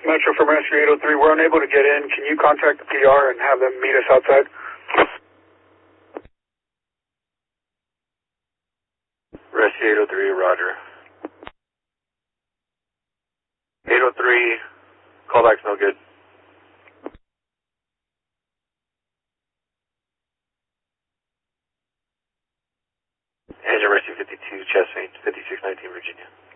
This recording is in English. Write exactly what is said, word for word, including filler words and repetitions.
Metro from Rescue eight oh three. We're unable to get in. Can you contact the P R and have them meet us outside? Rescue eight oh three, roger. eight oh three, callback's no good. Engine Rescue fifty-two, chest range fifty-six nineteen, Virginia.